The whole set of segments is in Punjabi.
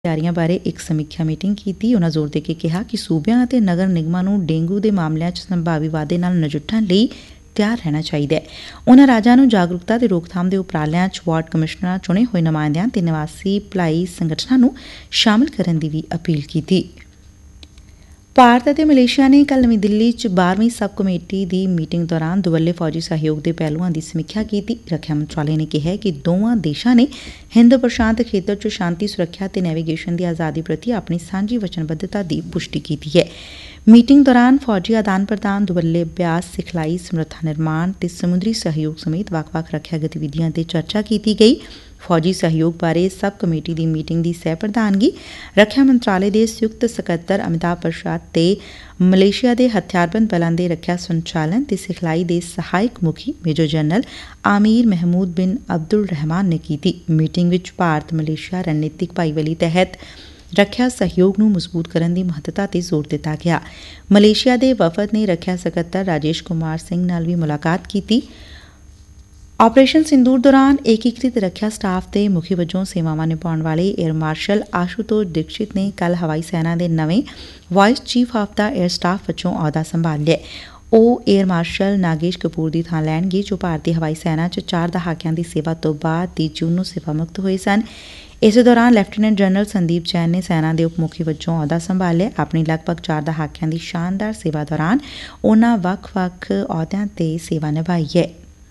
ਤਿਆਰੀਆਂ ਬਾਰੇ ਇੱਕ ਸਮੀਖਿਆ ਮੀਟਿੰਗ ਕੀਤੀ। ਉਨ੍ਹਾਂ ਜ਼ੋਰ ਦੇ ਕੇ ਕਿਹਾ ਕਿ ਸੂਬਿਆਂ ਅਤੇ ਨਗਰ ਨਿਗਮਾਂ ਨੂੰ ਡੇਂਗੂ ਦੇ ਮਾਮਲਿਆਂ 'ਚ ਸੰਭਾਵੀ ਵਾਧੇ ਨਾਲ ਨਜਿੱਠਣ ਲਈ ਤਿਆਰ ਰਹਿਣਾ ਚਾਹੀਦਾ ਹੈ। ਉਨ੍ਹਾਂ ਰਾਜਾਂ ਨੂੰ ਜਾਗਰੂਕਤਾ ਤੇ ਰੋਕਥਾਮ ਦੇ ਉਪਰਾਲਿਆਂ 'ਚ ਵਾਰਡ ਕਮਿਸ਼ਨਰਾਂ, ਚੁਣੇ ਹੋਏ ਨੁਮਾਇੰਦਿਆਂ ਤੇ ਨਿਵਾਸੀ ਭਲਾਈ ਸੰਗਠਨਾਂ ਨੂੰ ਸ਼ਾਮਲ ਕਰਨ ਦੀ ਵੀ ਅਪੀਲ ਕੀਤੀ। ਭਾਰਤ ਅਤੇ ਮਲੇਸ਼ੀਆ ਨੇ ਕੱਲ੍ਹ ਨਵੀਂ ਦਿੱਲੀ 'ਚ 12ਵੀਂ ਸਬ ਕਮੇਟੀ ਦੀ ਮੀਟਿੰਗ ਦੌਰਾਨ ਦੁਵੱਲੇ ਫੌਜੀ ਸਹਿਯੋਗ ਦੇ ਪਹਿਲੂਆਂ ਦੀ ਸਮੀਖਿਆ ਕੀਤੀ। ਰੱਖਿਆ ਮੰਤਰਾਲੇ ਨੇ ਕਿਹਾ ਕਿ ਦੋਵਾਂ ਦੇਸ਼ਾਂ ਨੇ ਹਿੰਦ ਪ੍ਰਸ਼ਾਂਤ ਖੇਤਰ 'ਚ ਸ਼ਾਂਤੀ, ਸੁਰੱਖਿਆ ਤੇ ਨੈਵੀਗੇਸ਼ਨ ਦੀ ਆਜ਼ਾਦੀ ਪ੍ਰਤੀ ਆਪਣੀ ਸਾਂਝੀ ਵਚਨਬੱਧਤਾ ਦੀ ਪੁਸ਼ਟੀ ਕੀਤੀ ਹੈ। ਮੀਟਿੰਗ ਦੌਰਾਨ ਫੌਜੀ ਆਦਾਨ ਪ੍ਰਦਾਨ, ਦੁਵੱਲੇ ਅਭਿਆਸ, ਸਿਖਲਾਈ, ਸਮਰੱਥਾ ਨਿਰਮਾਣ ਤੇ ਸਮੁੰਦਰੀ ਸਹਿਯੋਗ ਸਮੇਤ ਵੱਖ-ਵੱਖ ਰੱਖਿਆ ਗਤੀਵਿਧੀਆਂ ਤੇ ਚਰਚਾ ਕੀਤੀ ਗਈ। ਫੌਜੀ ਸਹਿਯੋਗ ਬਾਰੇ ਸਬ ਕਮੇਟੀ ਦੀ ਮੀਟਿੰਗ ਦੀ ਸਹਿ ਪ੍ਰਧਾਨਗੀ ਰੱਖਿਆ ਮੰਤਰਾਲੇ ਦੇ ਸੰਯੁਕਤ ਸਕੱਤਰ ਅਮਿਤਾਭ ਪ੍ਰਸਾਦ ਤੇ ਮਲੇਸ਼ੀਆ ਦੇ ਹਥਿਆਰਬੰਦ ਬਲਾਂ ਦੇ ਰੱਖਿਆ ਸੰਚਾਲਨ ਤੇ ਸਿਖਲਾਈ ਦੇ ਸਹਾਇਕ ਮੁਖੀ ਮੇਜਰ ਜਨਰਲ ਆਮੀਰ ਮਹਿਮੂਦ ਬਿਨ ਅਬਦੁਲ ਰਹਿਮਾਨ ਨੇ ਕੀਤੀ। ਮੀਟਿੰਗ ਵਿੱਚ ਭਾਰਤ ਮਲੇਸ਼ੀਆ ਰਣਨੀਤਿਕ ਭਾਈਵਾਲੀ ਤਹਿਤ ਰੱਖਿਆ ਸਹਿਯੋਗ ਨੂੰ ਮਜ਼ਬੂਤ ਕਰਨ ਦੀ ਮਹੱਤਤਾ ਤੇ ਜ਼ੋਰ ਦਿੱਤਾ ਗਿਆ। ਮਲੇਸ਼ੀਆ ਦੇ ਵਫਦ ਨੇ ਰੱਖਿਆ ਸਕੱਤਰ ਰਾਜੇਸ਼ ਕੁਮਾਰ ਸਿੰਘ ਨਾਲ ਵੀ ਮੁਲਾਕਾਤ ਕੀਤੀ। ਆਪਰੇਸ਼ਨ ਸਿੰਦੂਰ ਦੌਰਾਨ ਏਕੀਕ੍ਰਿਤ ਰੱਖਿਆ ਸਟਾਫ ਦੇ ਮੁਖੀ ਵਜੋਂ ਸੇਵਾਵਾਂ ਨਿਭਾਉਣ ਵਾਲੇ ਏਅਰ ਮਾਰਸ਼ਲ ਆਸ਼ੂਤੋਸ਼ ਦੀਕਸ਼ਿਤ ਨੇ ਕੱਲ੍ਹ ਹਵਾਈ ਸੈਨਾ ਦੇ ਨਵੇਂ vice chief of the air staff ਵਜੋਂ ਅਹੁਦਾ ਸੰਭਾਲ ਲਿਆ। ਉਹ ਏਅਰ ਮਾਰਸ਼ਲ ਨਾਗੇਸ਼ ਕਪੂਰ ਦੀ ਥਾਂ ਲੈਣਗੇ, ਜੋ ਭਾਰਤੀ ਹਵਾਈ ਸੈਨਾ 'ਚ 4 ਦਹਾਕਿਆਂ ਦੀ ਸੇਵਾ ਤੋਂ ਬਾਅਦ 30 ਜੂਨ ਨੂੰ ਸੇਵਾ ਮੁਕਤ ਹੋਏ ਸਨ। ਇਸੇ ਦੌਰਾਨ ਲੈਫਟੀਨੈਂਟ ਜਨਰਲ ਸੰਦੀਪ ਜੈਨ ਨੇ ਸੈਨਾ ਦੇ ਉਪ ਮੁਖੀ ਵਜੋਂ ਅਹੁਦਾ ਸੰਭਾਲਿਆ। ਆਪਣੀ ਲਗਭਗ 4 ਦਹਾਕਿਆਂ ਦੀ ਸ਼ਾਨਦਾਰ ਸੇਵਾ ਦੌਰਾਨ ਉਨ੍ਹਾਂ ਵੱਖ-ਵੱਖ ਅਹੁਦਿਆਂ ਤੇ ਸੇਵਾ ਨਿਭਾਈ ਹੈ।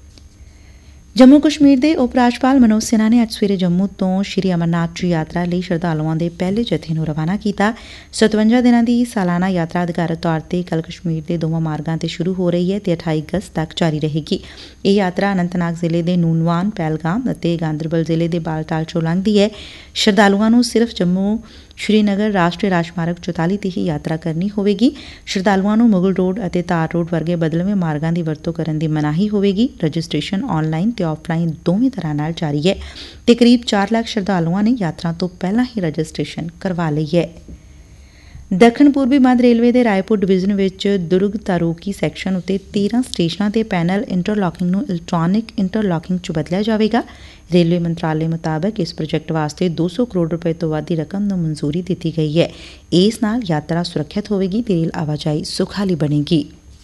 ਜੰਮੂ ਕਸ਼ਮੀਰ ਦੇ ਉਪ ਰਾਜਪਾਲ ਮਨੋਜ ਸਿਨਹਾ ਨੇ ਅੱਜ ਸਵੇਰੇ ਜੰਮੂ ਤੋਂ ਸ੍ਰੀ ਅਮਰਨਾਥ ਜੀ ਯਾਤਰਾ ਲਈ ਸ਼ਰਧਾਲੂਆਂ ਦੇ ਪਹਿਲੇ ਜਥੇ ਨੂੰ ਰਵਾਨਾ ਕੀਤਾ। 57 ਦਿਨਾਂ ਦੀ ਸਾਲਾਨਾ ਯਾਤਰਾ ਅਧਿਕਾਰਤ ਤੌਰ ਤੇ ਕੱਲ੍ਹ ਕਸ਼ਮੀਰ ਦੇ ਦੋਵਾਂ ਮਾਰਗਾਂ ਤੇ ਸ਼ੁਰੂ ਹੋ ਰਹੀ ਹੈ ਤੇ 28 ਅਗਸਤ ਤੱਕ ਜਾਰੀ ਰਹੇਗੀ। ਇਹ ਯਾਤਰਾ ਅਨੰਤਨਾਗ ਜ਼ਿਲ੍ਹੇ ਦੇ ਨੂਨਵਾਨ, ਪਹਿਲਗਾਮ ਅਤੇ ਗਾਂਦਰਬਲ ਜ਼ਿਲ੍ਹੇ ਦੇ ਬਾਲਟਾਲ 'ਚੋਂ ਲੰਘਦੀ ਹੈ। ਸ਼ਰਧਾਲੂਆਂ ਨੂੰ ਸਿਰਫ਼ ਜੰਮੂ ਸ਼੍ਰੀਨਗਰ ਰਾਸ਼ਟਰੀ ਰਾਜਮਾਰਗ 44 ਤੇ ਹੀ ਯਾਤਰਾ ਕਰਨੀ ਹੋਵੇਗੀ। ਸ਼ਰਧਾਲੂਆਂ ਨੂੰ ਮੁਗਲ ਰੋਡ ਅਤੇ ਤਾਰ ਰੋਡ ਵਰਗੇ ਬਦਲਵੇਂ ਮਾਰਗਾਂ ਦੀ ਵਰਤੋਂ ਕਰਨ ਦੀ ਮਨਾਹੀ ਹੋਵੇਗੀ। ਰਜਿਸਟ੍ਰੇਸ਼ਨ ਆਨਲਾਈਨ ਤੇ ਆਫਲਾਈਨ ਦੋਵੇਂ ਤਰ੍ਹਾਂ ਨਾਲ ਜਾਰੀ ਹੈ ਤੇ ਕਰੀਬ 4 ਲੱਖ ਸ਼ਰਧਾਲੂਆਂ ਨੇ ਯਾਤਰਾ ਤੋਂ ਪਹਿਲਾਂ ਹੀ ਰਜਿਸਟ੍ਰੇਸ਼ਨ ਕਰਵਾ ਲਈ ਹੈ। ਦੱਖਣ ਪੂਰਬੀ ਮੱਧ ਰੇਲਵੇ ਦੇ ਰਾਏਪੁਰ ਡਿਵੀਜ਼ਨ ਵਿੱਚ ਦੁਰਗ ਤਾਰੋਕੀ ਸੈਕਸ਼ਨ ਉੱਤੇ 13 ਸਟੇਸ਼ਨਾਂ ਤੇ ਪੈਨਲ ਇੰਟਰਲਾਕਿੰਗ ਨੂੰ ਇਲੈਕਟ੍ਰਾਨਿਕ ਇੰਟਰਲਾਕਿੰਗ 'ਚ ਬਦਲਿਆ ਜਾਵੇਗਾ। ਰੇਲਵੇ ਮੰਤਰਾਲੇ ਮੁਤਾਬਕ ਇਸ ਪ੍ਰੋਜੈਕਟ ਵਾਸਤੇ 200 ਕਰੋੜ ਰੁਪਏ ਤੋਂ ਵੱਧ ਦੀ ਰਕਮ ਨੂੰ ਮਨਜ਼ੂਰੀ ਦਿੱਤੀ ਗਈ ਹੈ। ਇਸ ਨਾਲ ਯਾਤਰਾ ਸੁਰੱਖਿਅਤ ਹੋਵੇਗੀ ਤੇ ਰੇਲ ਆਵਾਜਾਈ ਸੁਖਾਲੀ ਬਣੇਗੀ।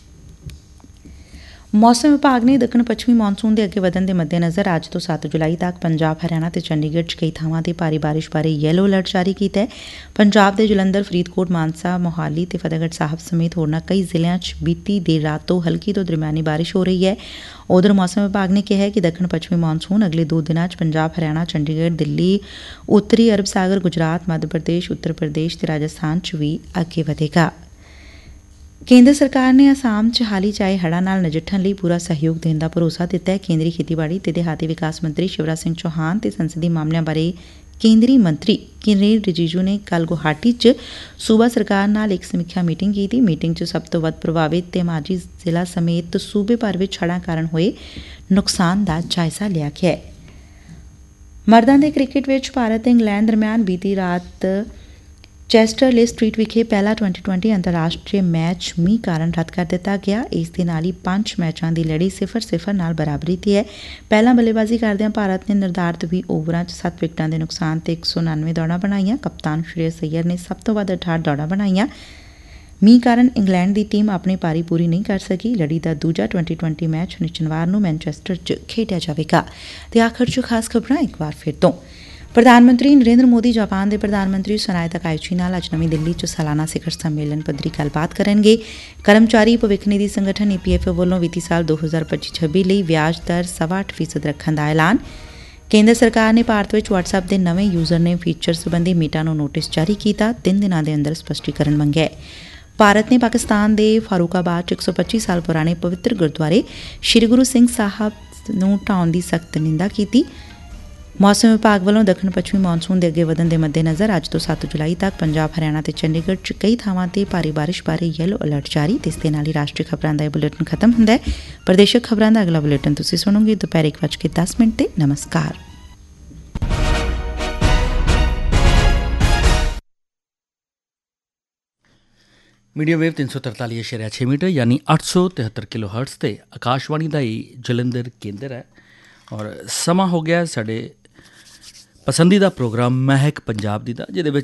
ਮੌਸਮ ਵਿਭਾਗ ਨੇ ਦੱਖਣ ਪੱਛਮੀ ਮੌਨਸੂਨ ਦੇ ਅੱਗੇ ਵਧਣ ਦੇ ਮੱਦੇਨਜ਼ਰ ਅੱਜ ਤੋਂ 7 ਜੁਲਾਈ ਤੱਕ ਪੰਜਾਬ, ਹਰਿਆਣਾ ਤੇ ਚੰਡੀਗੜ੍ਹ 'ਚ ਕਈ ਥਾਵਾਂ ਤੇ ਭਾਰੀ ਬਾਰਿਸ਼ ਬਾਰੇ ਯੈਲੋ ਅਲਰਟ ਜਾਰੀ ਕੀਤਾ ਹੈ। ਪੰਜਾਬ ਦੇ ਜਲੰਧਰ, ਫਰੀਦਕੋਟ, ਮਾਨਸਾ, ਮੋਹਾਲੀ ਤੇ ਫਤਿਹਗੜ੍ਹ ਸਾਹਿਬ ਸਮੇਤ ਹੋਰਨਾਂ ਕਈ ਜ਼ਿਲ੍ਹਿਆਂ 'ਚ ਬੀਤੀ ਦੇਰ ਰਾਤ ਤੋਂ ਹਲਕੀ ਤੋਂ ਦਰਮਿਆਨੀ ਬਾਰਿਸ਼ ਹੋ ਰਹੀ ਹੈ। ਉਧਰ ਮੌਸਮ ਵਿਭਾਗ ਨੇ ਕਿਹਾ ਕਿ ਦੱਖਣ ਪੱਛਮੀ ਮੌਨਸੂਨ ਅਗਲੇ 2 ਦਿਨਾਂ 'ਚ ਪੰਜਾਬ, ਹਰਿਆਣਾ, ਚੰਡੀਗੜ੍ਹ, ਦਿੱਲੀ, ਉੱਤਰੀ ਅਰਬ ਸਾਗਰ, ਗੁਜਰਾਤ, ਮੱਧ ਪ੍ਰਦੇਸ਼, ਉੱਤਰ ਪ੍ਰਦੇਸ਼ ਤੇ ਰਾਜਸਥਾਨ 'ਚ ਵੀ ਅੱਗੇ ਵਧੇਗਾ। ਕੇਂਦਰ ਸਰਕਾਰ ਨੇ ਅਸਾਮ 'ਚ ਹਾਲ ਹੀ 'ਚ ਆਏ ਹੜ੍ਹਾਂ ਨਾਲ ਨਜਿੱਠਣ ਲਈ ਪੂਰਾ ਸਹਿਯੋਗ ਦੇਣ ਦਾ ਭਰੋਸਾ ਦਿੱਤਾ ਹੈ। ਕੇਂਦਰੀ ਖੇਤੀਬਾੜੀ ਤੇ ਦਿਹਾਤੀ ਵਿਕਾਸ ਮੰਤਰੀ ਸ਼ਿਵਰਾਜ ਸਿੰਘ ਚੌਹਾਨ ਤੇ ਸੰਸਦੀ ਮਾਮਲਿਆਂ ਬਾਰੇ ਕੇਂਦਰੀ ਮੰਤਰੀ ਕਿਰੇਨ ਰਿਜੀਜੂ ਨੇ ਕੱਲ੍ਹ ਗੁਹਾਟੀ 'ਚ ਸੂਬਾ ਸਰਕਾਰ ਨਾਲ ਇੱਕ ਸਮੀਖਿਆ ਮੀਟਿੰਗ ਕੀਤੀ। ਮੀਟਿੰਗ 'ਚ ਸਭ ਤੋਂ ਵੱਧ ਪ੍ਰਭਾਵਿਤ ਧੇਮਾਜੀ ਜ਼ਿਲ੍ਹਾ ਸਮੇਤ ਸੂਬੇ ਭਰ ਵਿੱਚ ਹੜ੍ਹਾਂ ਕਾਰਨ ਹੋਏ ਨੁਕਸਾਨ ਦਾ ਜਾਇਜ਼ਾ ਲਿਆ ਗਿਆ। ਮਰਦਾਂ ਦੇ ਕ੍ਰਿਕਟ ਵਿੱਚ ਭਾਰਤ ਤੇ ਇੰਗਲੈਂਡ ਦਰਮਿਆਨ ਬੀਤੀ ਰਾਤ ਚੈਸਟਰਲੇ ਸਟਰੀਟ ਵਿਖੇ ਪਹਿਲਾ 2020 ਅੰਤਰਰਾਸ਼ਟਰੀ ਮੈਚ ਮੀਂਹ ਕਾਰਨ ਰੱਦ ਕਰ ਦਿੱਤਾ ਗਿਆ। ਇਸ ਦੇ ਨਾਲ ਹੀ 5 ਮੈਚਾਂ ਦੀ ਲੜੀ 0-0 ਨਾਲ ਬਰਾਬਰੀ ਤੇ ਹੈ। ਪਹਿਲਾਂ ਬੱਲੇਬਾਜ਼ੀ ਕਰਦਿਆਂ ਭਾਰਤ ਨੇ ਨਿਰਧਾਰਤ 20 ਓਵਰਾਂ 'ਚ 7 ਵਿਕਟਾਂ ਦੇ ਨੁਕਸਾਨ ਤੇ 199 ਦੌੜਾਂ ਬਣਾਈਆਂ। ਕਪਤਾਨ ਸ਼੍ਰੇਯਸ ਅਈਅਰ ਨੇ ਸਭ ਤੋਂ ਵੱਧ 68 ਦੌੜਾਂ ਬਣਾਈਆਂ। ਮੀਂਹ ਕਾਰਨ ਇੰਗਲੈਂਡ ਦੀ ਟੀਮ ਆਪਣੀ ਪਾਰੀ ਪੂਰੀ ਨਹੀਂ ਕਰ ਸਕੀ। ਲੜੀ ਦਾ ਦੂਜਾ 2020 ਮੈਚ ਸ਼ਨੀਵਾਰ ਨੂੰ ਮੈਨਚੈਸਟਰ 'ਚ ਖੇਡਿਆ ਜਾਵੇਗਾ। ਤੇ ਆਖਰ 'ਚ ਖਾਸ ਖਬਰਾਂ ਇੱਕ ਵਾਰ ਫਿਰ ਤੋਂ। ਪ੍ਰਧਾਨ ਮੰਤਰੀ ਨਰਿੰਦਰ ਮੋਦੀ ਜਾਪਾਨ ਦੇ ਪ੍ਰਧਾਨ ਮੰਤਰੀ ਸੁਨਾਏ ਤਕਾਇਚੀ ਨਾਲ ਅੱਜ ਨਵੀਂ ਦਿੱਲੀ 'ਚ ਸਾਲਾਨਾ ਸਿਖਰ ਸੰਮੇਲਨ ਪੱਧਰੀ ਗੱਲਬਾਤ ਕਰਨਗੇ। ਕਰਮਚਾਰੀ ਭਵਿੱਖ ਨਿਧੀ ਸੰਗਠਨ EPF ਵੱਲੋਂ ਵਿੱਤੀ ਸਾਲ 2025-26 ਲਈ ਵਿਆਜ ਦਰ 8.25% ਰੱਖਣ ਦਾ ਐਲਾਨ। ਕੇਂਦਰ ਸਰਕਾਰ ਨੇ ਭਾਰਤ ਵਿੱਚ WhatsApp ਦੇ ਨਵੇਂ ਯੂਜ਼ਰਨੇਮ ਫੀਚਰ ਸਬੰਧੀ ਮੀਟਾ ਨੂੰ ਨੋਟਿਸ ਜਾਰੀ ਕੀਤਾ। 3 ਦਿਨਾਂ ਦੇ ਅੰਦਰ ਸਪਸ਼ਟੀਕਰਨ ਮੰਗਿਆ। ਭਾਰਤ ਨੇ ਪਾਕਿਸਤਾਨ ਦੇ ਫਾਰੂਕਾਬਾਦ 'ਚ 125 ਸਾਲ ਪੁਰਾਣੇ ਪਵਿੱਤਰ ਗੁਰਦੁਆਰੇ ਸ੍ਰੀ ਗੁਰੂ ਸਿੰਘ ਸਾਹਿਬ ਨੂੰ ਢਾਹੁਣ ਦੀ ਸਖਤ ਨਿੰਦਾ ਕੀਤੀ। ਮੌਸਮ ਵਿਭਾਗ ਵੱਲੋਂ ਦੱਖਣ ਪੱਛਮੀ ਮੌਨਸੂਨ ਦੇ ਅੱਗੇ ਵਧਣ ਦੇ ਮੱਦੇਨਜ਼ਰ ਅੱਜ ਤੋਂ 7 ਜੁਲਾਈ ਤੱਕ ਪੰਜਾਬ, ਹਰਿਆਣਾ ਤੇ ਚੰਡੀਗੜ੍ਹ 'ਚ ਕਈ ਥਾਵਾਂ ਤੇ ਭਾਰੀ ਬਾਰਿਸ਼ ਬਾਰੇ ਯੈਲੋ ਅਲਰਟ ਜਾਰੀ। ਤੇ ਇਸ ਦੇ ਨਾਲ ਹੀ ਰਾਸ਼ਟਰੀ ਖਬਰਾਂ ਦਾ ਇਹ ਬੁਲੇਟਿਨ ਖਤਮ ਹੁੰਦਾ ਹੈ। ਪ੍ਰਦੇਸ਼ਕ ਖਬਰਾਂ ਦਾ ਅਗਲਾ ਬੁਲੇਟਿਨ ਤੁਸੀਂ ਸੁਣੋਗੇ ਦੁਪਹਿਰ 1:10 ਤੇ। ਨਮਸਕਾਰ। ਮੀਡੀਅਮ ਵੇਵ 343.6 ਮੀਟਰ ਯਾਨੀ 873 ਕਿਲੋ ਹਰਟਜ਼ ਤੇ ਆਕਾਸ਼ਵਾਣੀ ਦਾ ਹੀ ਜਲੰਧਰ ਕੇਂਦਰ ਹੈ ਔਰ ਸਮਾਂ ਹੋ ਗਿਆ ਸਾਡੇ ਪਸੰਦੀਦਾ ਪ੍ਰੋਗਰਾਮ ਮਹਿਕ ਪੰਜਾਬ ਦੀ ਦਾ, ਜਿਹਦੇ ਵਿੱਚ